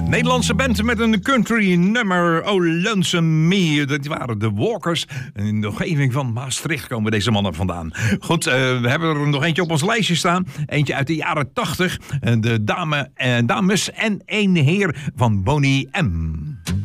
Nederlandse band met een country nummer. Oh, Lonesome Me. Dat waren de Walkers. En in de omgeving van Maastricht komen deze mannen vandaan. Goed, we hebben er nog eentje op ons lijstje staan. Eentje uit de jaren 80. De dames en een heer van Boney M.